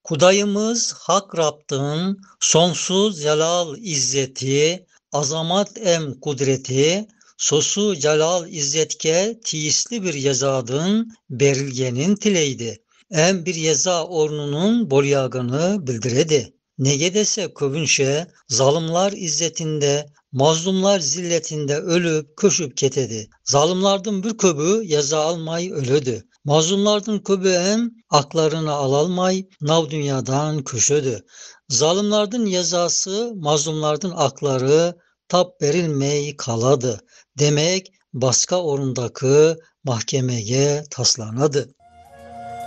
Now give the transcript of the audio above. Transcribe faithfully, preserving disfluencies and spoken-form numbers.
Kudayımız Hak Rabb'dın sonsuz celal izzeti, azamat em kudreti, sosu celal izzetke tiisli bir yezadın berilgenin tileydi. Em bir yeza ornunun bolyagını bildiredi. Nege dese kövünşe, zalimlar izzetinde, mazlumlar zilletinde ölüp köşüp ketedi. Zalimlardan bir köbü yeza almay ölödü. Mazlumlardan köbü em aklarını alalmay nav dünyadan köşödü. Zalimlardan yazası, mazlumlardan akları tap verilmey kaladı. Demek baska orundaki mahkemeye taslanadı.